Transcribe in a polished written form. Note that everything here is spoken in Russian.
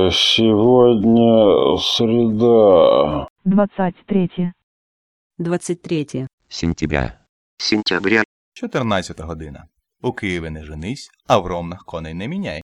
Сегодня среда. 23 сентября. 14 година. У Києві не женись, а в Ромнах коней не міняй.